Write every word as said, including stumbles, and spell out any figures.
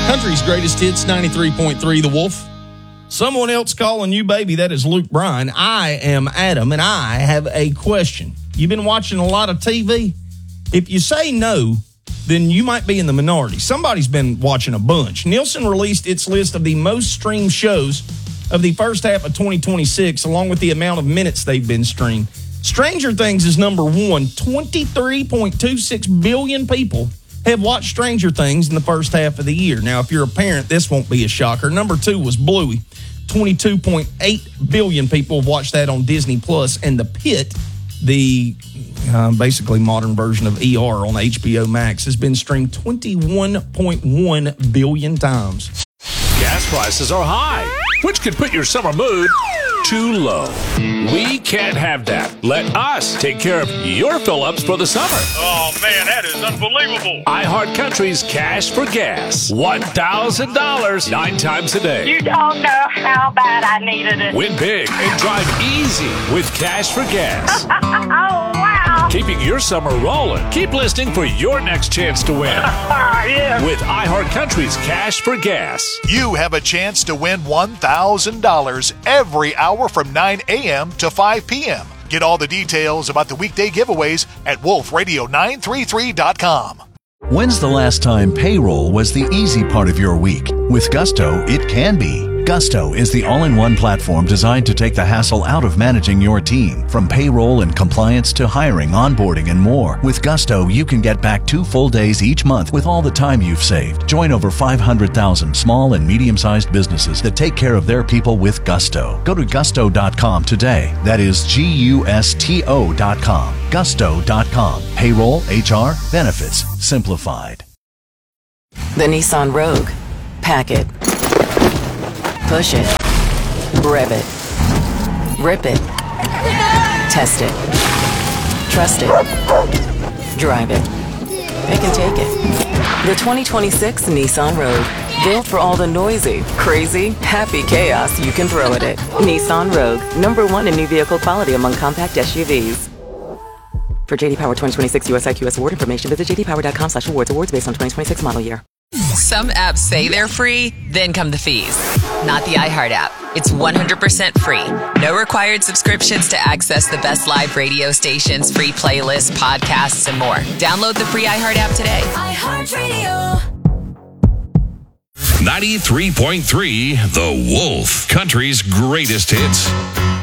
Country's greatest hits, ninety-three point three, The Wolf. Someone else calling you baby, that is Luke Bryan. I am Adam, and I have a question. You've been watching a lot of T V? If you say no, then you might be in the minority. Somebody's been watching a bunch. Nielsen released its list of the most streamed shows of the first half of twenty twenty-six, along with the amount of minutes they've been streamed. Stranger Things is number one. twenty-three point two six billion people have watched Stranger Things in the first half of the year. Now, if you're a parent, this won't be a shocker. Number two was Bluey. twenty-two point eight billion people have watched that on Disney Plus, and The Pit, the uh, basically modern version of E R on H B O Max, has been streamed twenty-one point one billion times. Gas prices are high, which could put your summer mood too low. We can't have that. Let us take care of your fill-ups for the summer. Oh, man, that is unbelievable. iHeart Country's Cash for Gas. one thousand dollars nine times a day. You don't know how bad I needed it. Win big and drive easy with Cash for Gas. Oh, wow. Keeping your summer rolling. Keep listening for your next chance to win. Yeah. With iHeart Country's Cash for Gas. You have a chance to win one thousand dollars every hour from nine a.m. to five p.m. Get all the details about the weekday giveaways at wolf radio nine three three dot com. When's the last time payroll was the easy part of your week? With Gusto, it can be. Gusto is the all-in-one platform designed to take the hassle out of managing your team. From payroll and compliance to hiring, onboarding, and more. With Gusto, you can get back two full days each month with all the time you've saved. Join over five hundred thousand small and medium-sized businesses that take care of their people with Gusto. Go to gusto dot com today. That is G U S T O dot com. gusto dot com. Payroll, H R, benefits, simplified. The Nissan Rogue. Pack it. Push it. Rev it. Rip it. Test it. Trust it. Drive it. Pick and take it. The twenty twenty-six Nissan Rogue. Built for all the noisy, crazy, happy chaos you can throw at it. Nissan Rogue. Number one in new vehicle quality among compact S U Vs. For J D Power twenty twenty-six U S I Q S award information, visit j d power dot com slash awards. Awards based on twenty twenty-six model year. Some apps say they're free, then come the fees. Not the iHeart app. It's one hundred percent free. No required subscriptions to access the best live radio stations, free playlists, podcasts, and more. Download the free iHeart app today. iHeartRadio. ninety-three point three The Wolf, country's greatest hits.